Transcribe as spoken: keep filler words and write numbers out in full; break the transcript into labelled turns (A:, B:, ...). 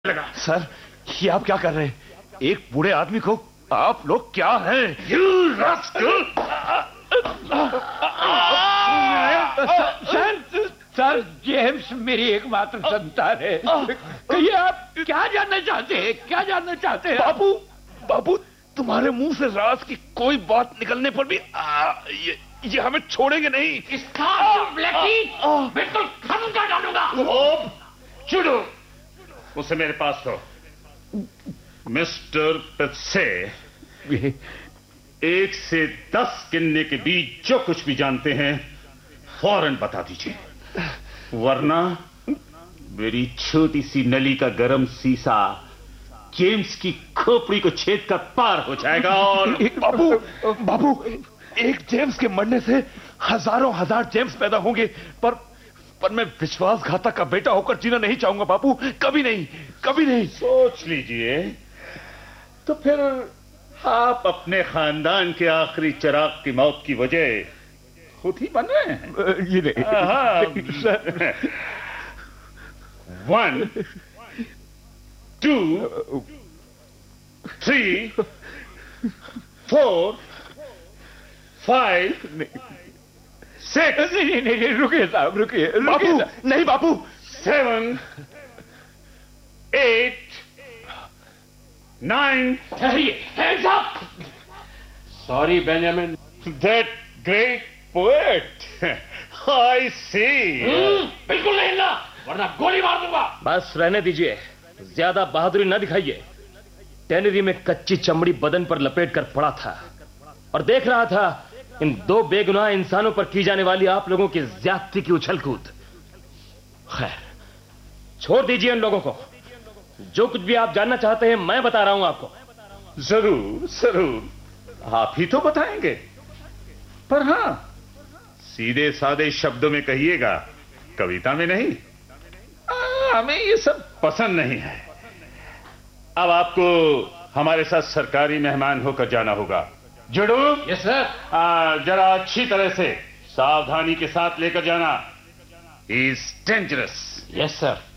A: लगा।
B: सर, ये आप क्या कर रहे हैं? एक बूढ़े आदमी को आप लोग क्या हैं?
A: You rascal!
C: Sir, sir, James मेरी एकमात्र संतान है। कहिए आप क्या जानना चाहते हैं? क्या जानना चाहते हैं?
B: बाबू, बाबू, तुम्हारे मुंह से राज की कोई बात निकलने पर भी आ, ये ये हमें छोड़ेंगे नहीं।
A: बिल्कुल खत्म कर डालूंगा। चुड़ो, उसे मेरे पास दो। मिस्टर पेत्से, एक से दस गिनने के बीच जो कुछ भी जानते हैं फौरन बता दीजिए, वरना मेरी छोटी सी नली का गरम सीसा जेम्स की खोपड़ी को छेद कर पार हो जाएगा। और
B: बाबू, बाबू, एक जेम्स के मरने से हजारों हजार जेम्स पैदा होंगे, पर पर मैं विश्वासघातक का बेटा होकर जीना नहीं चाहूंगा बाबू, कभी नहीं, कभी नहीं।
A: सोच लीजिए, तो फिर आप अपने खानदान के आखिरी चिराग की मौत की वजह खुद ही बन रहे हैं।
B: ये नहीं।
A: One, to, three, four, five, six.
C: नहीं नहीं नहीं, रुकिए साहब, रुकिए
B: बाबू, नहीं बाबू।
A: Seven, eight, nine.
C: ठहरिए, hands up! Sorry Benjamin.
A: That great poet. I see.
C: बिल्कुल नहीं हिलना, वरना गोली मार दूंगा।
D: बस रहने दीजिए, ज्यादा बहादुरी न दिखाइए। टेनरी में कच्ची चमड़ी बदन पर लपेट कर पड़ा था और देख रहा था इन दो बेगुनाह इंसानों पर की जाने वाली आप लोगों की ज्यादती की उछल कूद। खैर, छोड़ दीजिए इन लोगों को। जो कुछ भी आप जानना चाहते हैं मैं बता रहा हूं आपको।
A: जरूर जरूर, आप ही तो बताएंगे, पर हां, सीधे सादे शब्दों में कहिएगा, कविता में नहीं। आ, हमें ये सब पसंद नहीं है। अब आपको हमारे साथ सरकारी मेहमान होकर जाना होगा। जुड़ू,
C: यस सर।
A: जरा अच्छी तरह से सावधानी के साथ लेकर जाना। Is dangerous.
C: Yes sir.